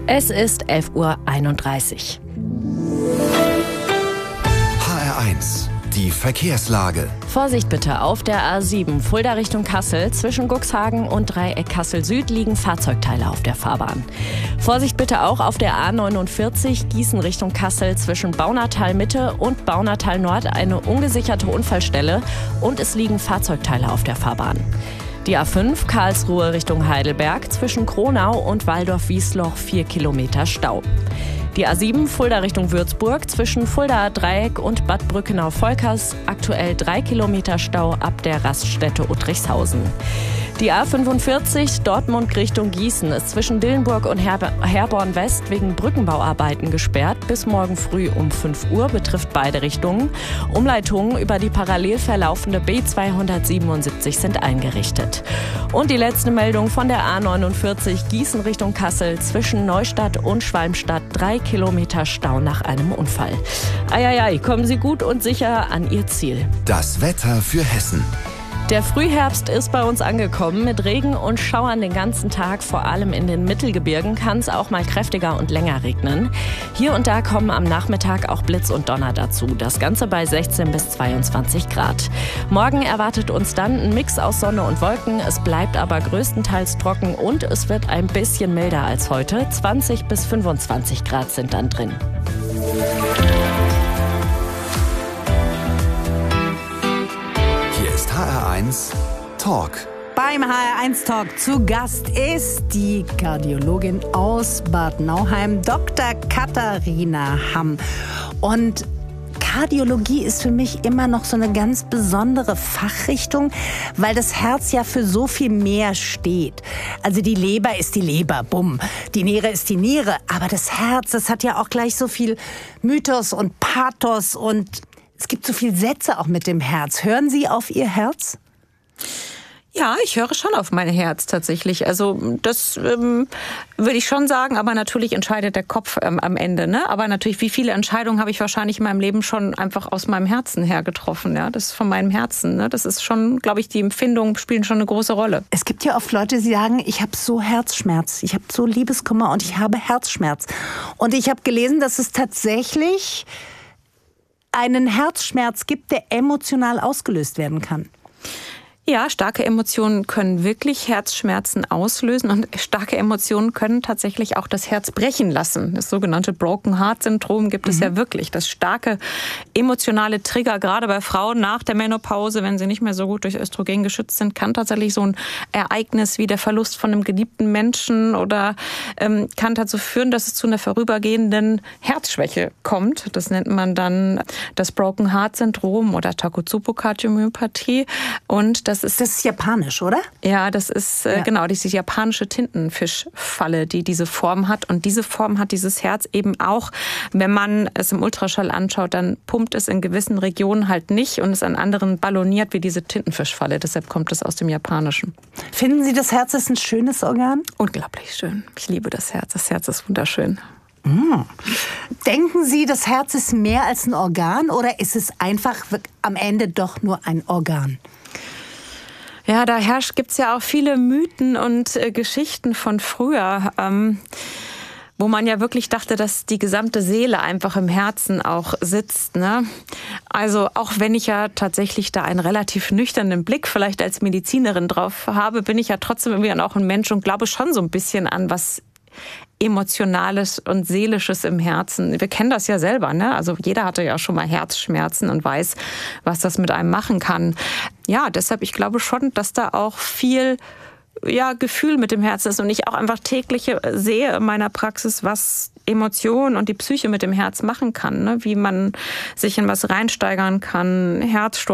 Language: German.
Es ist 11:31 Uhr. HR1, die Verkehrslage. Vorsicht bitte, auf der A7 Fulda Richtung Kassel. Zwischen Cuxhagen und Dreieck Kassel Süd liegen Fahrzeugteile auf der Fahrbahn. Vorsicht bitte auch auf der A49 Gießen Richtung Kassel. Zwischen Baunatal Mitte und Baunatal Nord eine ungesicherte Unfallstelle und es liegen Fahrzeugteile auf der Fahrbahn. Die A5 Karlsruhe Richtung Heidelberg, zwischen Kronau und Waldorf-Wiesloch 4 Kilometer Stau. Die A7 Fulda Richtung Würzburg, zwischen Fuldaer Dreieck und Bad Brückenau-Volkers aktuell 3 Kilometer Stau ab der Raststätte Uttrichshausen. Die A45 Dortmund Richtung Gießen ist zwischen Dillenburg und Herborn West wegen Brückenbauarbeiten gesperrt. Bis morgen früh um 5 Uhr betrifft beide Richtungen. Umleitungen über die parallel verlaufende B277 sind eingerichtet. Und die letzte Meldung von der A49 Gießen Richtung Kassel zwischen Neustadt und Schwalmstadt 3 Kilometer Stau nach einem Unfall. Eieiei, kommen Sie gut und sicher an Ihr Ziel. Das Wetter für Hessen. Der Frühherbst ist bei uns angekommen. Mit Regen und Schauern den ganzen Tag, vor allem in den Mittelgebirgen, kann es auch mal kräftiger und länger regnen. Hier und da kommen am Nachmittag auch Blitz und Donner dazu. Das Ganze bei 16 bis 22 Grad. Morgen erwartet uns dann ein Mix aus Sonne und Wolken. Es bleibt aber größtenteils trocken und es wird ein bisschen milder als heute. 20 bis 25 Grad sind dann drin. HR1 Talk. Beim HR1 Talk zu Gast ist die Kardiologin aus Bad Nauheim, Dr. Katharina Hamm. Und Kardiologie ist für mich immer noch so eine ganz besondere Fachrichtung, weil das Herz ja für so viel mehr steht. Also die Leber ist die Leber, bumm. Die Niere ist die Niere. Aber das Herz, das hat ja auch gleich so viel Mythos und Pathos und es gibt so viele Sätze auch mit dem Herz. Hören Sie auf Ihr Herz? Ja, ich höre schon auf mein Herz tatsächlich. Also das würde ich schon sagen, aber natürlich entscheidet der Kopf am Ende. Ne? Aber natürlich, wie viele Entscheidungen habe ich wahrscheinlich in meinem Leben schon einfach aus meinem Herzen her getroffen. Ja? Das ist von meinem Herzen. Ne? Das ist schon, glaube ich, die Empfindungen spielen schon eine große Rolle. Es gibt ja oft Leute, die sagen, ich habe so Herzschmerz, ich habe so Liebeskummer und ich habe Herzschmerz. Und ich habe gelesen, dass es tatsächlich einen Herzschmerz gibt, der emotional ausgelöst werden kann. Ja, starke Emotionen können wirklich Herzschmerzen auslösen und starke Emotionen können tatsächlich auch das Herz brechen lassen. Das sogenannte Broken Heart Syndrom gibt es ja wirklich. Das starke emotionale Trigger, gerade bei Frauen nach der Menopause, wenn sie nicht mehr so gut durch Östrogen geschützt sind, kann tatsächlich so ein Ereignis wie der Verlust von einem geliebten Menschen oder kann dazu führen, dass es zu einer vorübergehenden Herzschwäche kommt. Das nennt man dann das Broken Heart Syndrom oder Takotsubo-Kardiomyopathie. Und das ist japanisch, oder? Ja, das ist genau diese japanische Tintenfischfalle, die diese Form hat. Und diese Form hat dieses Herz eben auch. Wenn man es im Ultraschall anschaut, dann pumpt es in gewissen Regionen halt nicht und ist an anderen balloniert wie diese Tintenfischfalle. Deshalb kommt es aus dem Japanischen. Finden Sie, das Herz ist ein schönes Organ? Unglaublich schön. Ich liebe das Herz. Das Herz ist wunderschön. Denken Sie, das Herz ist mehr als ein Organ oder ist es einfach am Ende doch nur ein Organ? Ja, gibt's ja auch viele Mythen und Geschichten von früher, wo man ja wirklich dachte, dass die gesamte Seele einfach im Herzen auch sitzt. Ne? Also auch wenn ich ja tatsächlich da einen relativ nüchternen Blick vielleicht als Medizinerin drauf habe, bin ich ja trotzdem irgendwie auch ein Mensch und glaube schon so ein bisschen an was Emotionales und Seelisches im Herzen. Wir kennen das ja selber, ne? Also jeder hatte ja schon mal Herzschmerzen und weiß, was das mit einem machen kann. Ja, deshalb, ich glaube schon, dass da auch viel Gefühl mit dem Herzen ist und ich auch einfach täglich sehe in meiner Praxis, was Emotionen und die Psyche mit dem Herz machen kann, ne? Wie man sich in was reinsteigern kann, Herzsturz